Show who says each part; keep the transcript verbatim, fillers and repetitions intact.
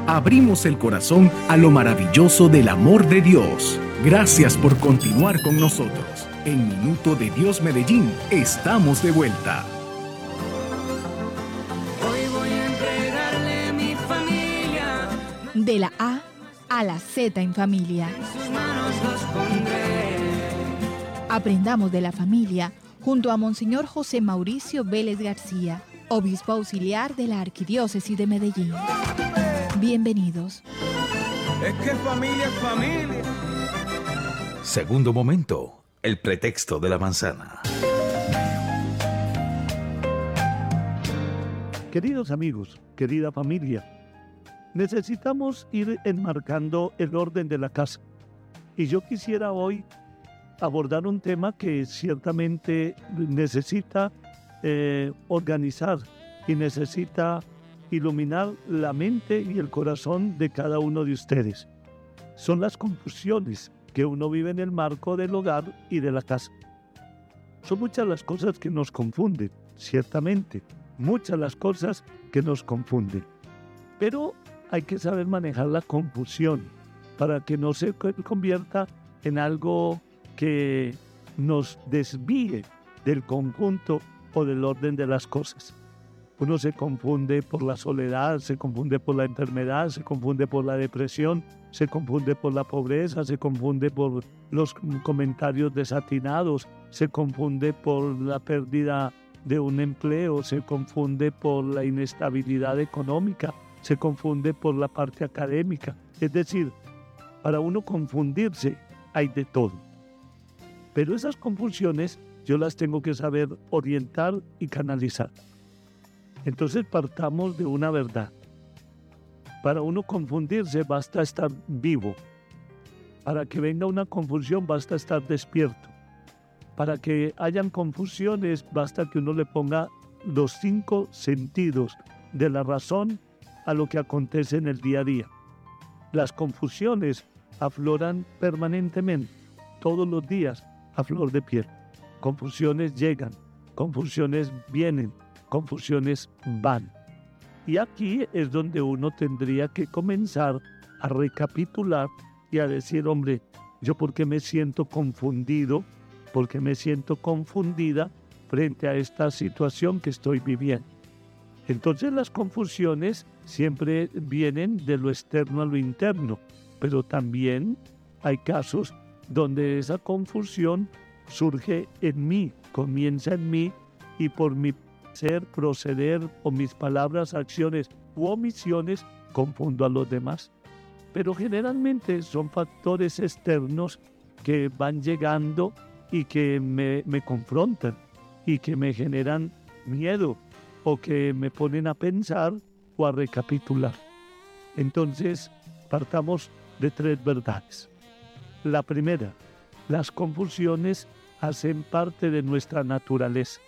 Speaker 1: abrimos el corazón a lo maravilloso del amor de Dios. Gracias por continuar con nosotros. En Minuto de Dios Medellín, estamos de vuelta.
Speaker 2: Hoy voy a entregarle mi familia.
Speaker 3: De la A a la Z en familia.
Speaker 2: En sus manos los pondré.
Speaker 3: Aprendamos de la familia junto a Monseñor José Mauricio Vélez García, obispo auxiliar de la Arquidiócesis de Medellín. Bienvenidos.
Speaker 2: Es que familia es familia.
Speaker 4: Segundo momento, el pretexto de la manzana.
Speaker 5: Queridos amigos, querida familia, necesitamos ir enmarcando el orden de la casa. Y yo quisiera hoy abordar un tema que ciertamente necesita eh, organizar y necesita iluminar la mente y el corazón de cada uno de ustedes. Son las confusiones que uno vive en el marco del hogar y de la casa. Son muchas las cosas que nos confunden, ciertamente, muchas las cosas que nos confunden. Pero hay que saber manejar la confusión para que no se convierta en algo que nos desvíe del conjunto o del orden de las cosas. Uno se confunde por la soledad, se confunde por la enfermedad, se confunde por la depresión, se confunde por la pobreza, se confunde por los comentarios desatinados, se confunde por la pérdida de un empleo, se confunde por la inestabilidad económica, se confunde por la parte académica. Es decir, para uno confundirse hay de todo. Pero esas confusiones yo las tengo que saber orientar y canalizar. Entonces partamos de una verdad. Para uno confundirse basta estar vivo. Para que venga una confusión basta estar despierto. Para que hayan confusiones basta que uno le ponga los cinco sentidos de la razón a lo que acontece en el día a día. Las confusiones afloran permanentemente, todos los días, a flor de piel. Confusiones llegan, confusiones vienen, confusiones van. Y aquí es donde uno tendría que comenzar a recapitular y a decir, hombre, ¿yo por qué me siento confundido? ¿Por qué me siento confundida frente a esta situación que estoy viviendo? Entonces las confusiones siempre vienen de lo externo a lo interno, pero también hay casos donde esa confusión surge en mí, comienza en mí y por mi ser, proceder o mis palabras, acciones u omisiones confundo a los demás. Pero generalmente son factores externos que van llegando y que me, me confrontan y que me generan miedo o que me ponen a pensar o a recapitular. Entonces, partamos de tres verdades. La primera, las confusiones hacen parte de nuestra naturaleza.